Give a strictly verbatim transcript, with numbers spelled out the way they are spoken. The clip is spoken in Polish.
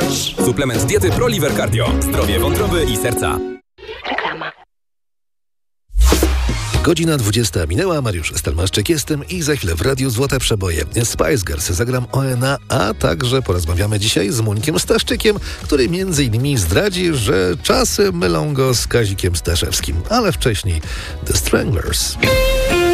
masz. Suplement diety ProLiver Cardio. Zdrowie wątroby i serca. Reklama. Godzina dwudziesta minęła, Mariusz Stelmaszczyk jestem i za chwilę w Radiu Złote Przeboje Spice Girls zagram O N A, a także porozmawiamy dzisiaj z Mońkiem Staszczykiem, który między innymi zdradzi, że czasy mylą go z Kazikiem Staszewskim, ale wcześniej The Stranglers.